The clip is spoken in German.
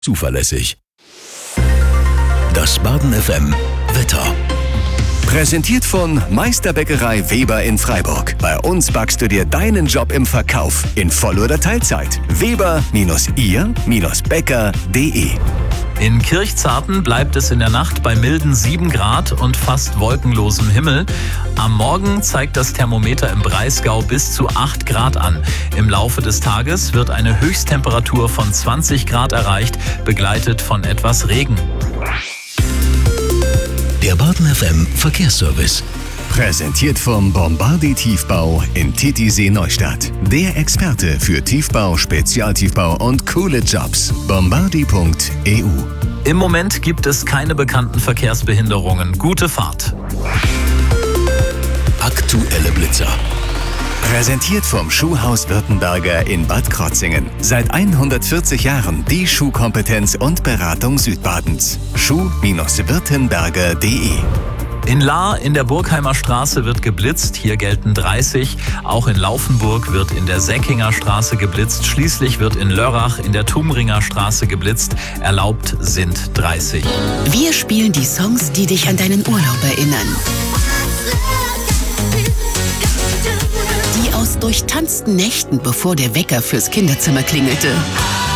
zuverlässig. Das Baden FM Wetter. Präsentiert von Meisterbäckerei Weber in Freiburg. Bei uns backst du dir deinen Job im Verkauf in Voll- oder Teilzeit. Weber-ihr-bäcker.de. In Kirchzarten bleibt es in der Nacht bei milden 7 Grad und fast wolkenlosem Himmel. Am Morgen zeigt das Thermometer im Breisgau bis zu 8 Grad an. Im Laufe des Tages wird eine Höchsttemperatur von 20 Grad erreicht, begleitet von etwas Regen. Der Baden FM Verkehrsservice. Präsentiert vom Bombardi Tiefbau in Titisee Neustadt. Der Experte für Tiefbau, Spezialtiefbau und coole Jobs. Bombardi.eu. Im Moment gibt es keine bekannten Verkehrsbehinderungen. Gute Fahrt. Aktuelle Blitzer. Präsentiert vom Schuhhaus Württemberger in Bad Krotzingen. Seit 140 Jahren die Schuhkompetenz und Beratung Südbadens. Schuh-württemberger.de. In Lahr in der Burgheimer Straße wird geblitzt, hier gelten 30. Auch in Laufenburg wird in der Säckinger Straße geblitzt. Schließlich wird in Lörrach in der Tumringer Straße geblitzt. Erlaubt sind 30. Wir spielen die Songs, die dich an deinen Urlaub erinnern. Die aus durchtanzten Nächten, bevor der Wecker fürs Kinderzimmer klingelte.